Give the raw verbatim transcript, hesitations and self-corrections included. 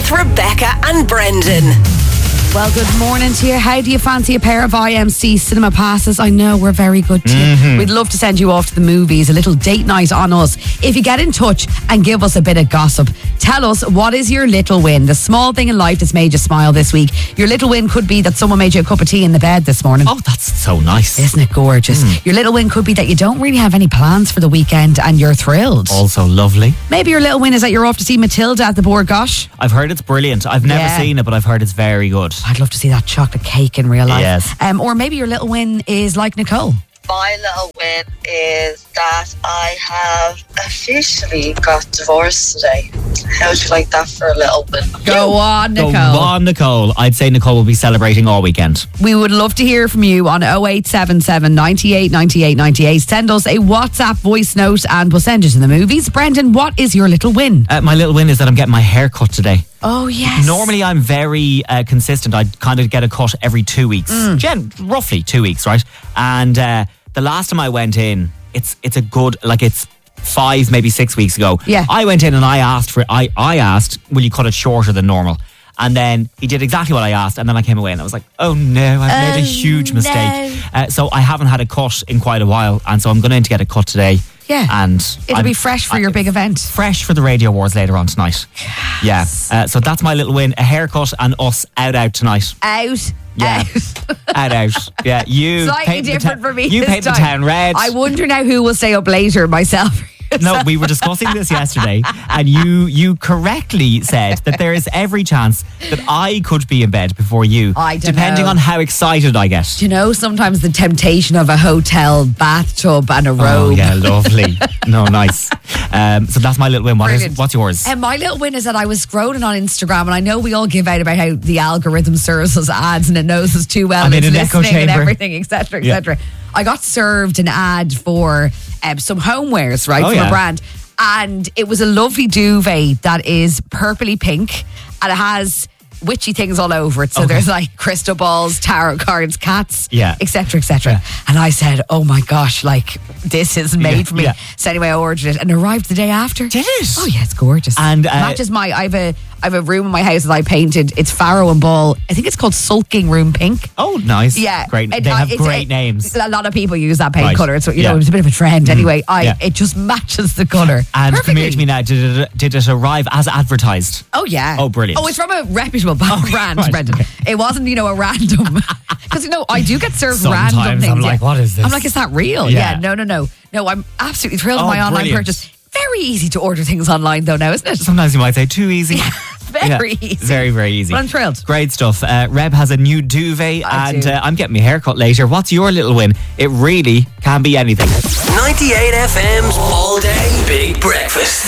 with Rebecca and Brendan. Well, good morning to you. How do you fancy a pair of I M C cinema passes? I know we're very good to you. Mm-hmm. We'd love to send you off to the movies, a little date night on us. If you get in touch and give us a bit of gossip, tell us what is your little win, the small thing in life that's made you smile this week. Your little win could be that someone made you a cup of tea in the bed this morning. Oh, that's so nice. Isn't it gorgeous? Mm. Your little win could be that you don't really have any plans for the weekend and you're thrilled. Also lovely. Maybe your little win is that you're off to see Matilda at the Bord Gosh. I've heard it's brilliant. I've never Yeah. seen it, but I've heard it's very good. I'd love to see that chocolate cake in real life. Yes. Um, or maybe your little win is like Nicole. My little win is that I have officially got divorced today. How would you like that for a little win? Go on, Nicole. Go on, Nicole. I'd say Nicole will be celebrating all weekend. We would love to hear from you on oh eight seven seven, nine eight, nine eight, nine eight. Send us a WhatsApp voice note and we'll send you to the movies. Brendan, what is your little win? Uh, my little win is that I'm getting my hair cut today. Oh, yes. Normally, I'm very uh, consistent. I kind of get a cut every two weeks, Mm. Gen- roughly two weeks, right? And uh, the last time I went in, it's it's a good, like it's five, maybe six weeks ago. Yeah. I went in and I asked for, I I asked, will you cut it shorter than normal? And then he did exactly what I asked, and then I came away and I was like, oh no, I've made a Oh, huge mistake. no. Uh, so I haven't had a cut in quite a while, and so I'm going to get a cut today. Yeah. And It'll I'm- be fresh for I- your big event. Fresh for the Radio Awards later on tonight. Yeah. Uh, so that's my little win. A haircut and us out out tonight. Out. Yeah. Out. Out out. Yeah. You Slightly paint the different ta- for me You this paint the time. town red. I wonder now who will stay up later, myself. No, we were discussing this yesterday, and you you correctly said that there is every chance that I could be in bed before you, I don't depending know. on how excited I get. You know, sometimes the temptation of a hotel bathtub and a robe. Oh yeah, lovely. No, nice. Um, so that's my little win. What is, Brilliant. what's yours? And my little win is that I was scrolling on Instagram, and I know we all give out about how the algorithm serves us ads and it knows us too well. I'm and in it's an echo listening and chamber. everything, et cetera, et Yeah. cetera. I got served an ad for um, some homewares, right, Oh, from yeah. a brand. And it was a lovely duvet that is purpley pink, and it has witchy things all over it. So Okay. there's like crystal balls, tarot cards, cats, Yeah. et cetera, et cetera. Yeah. And I said, oh my gosh, like this is made Yeah, for me. yeah. So anyway, I ordered it and it arrived the day after. Did it? Oh yeah, it's gorgeous. And, uh, matches my. I have a. I have a room in my house that I painted. It's Farrow and Ball. I think it's called Sulking Room Pink. Oh, nice. Yeah, Great. It- They uh, have it's- great it- names. A lot of people use that paint Right. color. It's you Yeah. know it's a bit of a trend. Anyway, I Yeah. it just matches the color. And perfectly. come here to me now. Did it, did it arrive as advertised? Oh yeah. Oh, brilliant. Oh, it's from a reputable brand, right, Brendan. okay. It wasn't, you know, a random. Because you know, I do get served Sometimes random things. I'm like, yeah. what is this? I'm like, is that real? Yeah. Yeah. No, no, no, no. I'm absolutely thrilled Oh, with my online brilliant. purchase. Very easy to order things online, though. Now, isn't it? Sometimes you might say too easy. Very Yeah, easy. Very, very easy. But I'm thrilled. Great stuff. Uh, Reb has a new duvet, I and do. uh, I'm getting my haircut later. What's your little win? It really can be anything. ninety-eight F M's All Day Big Breakfast.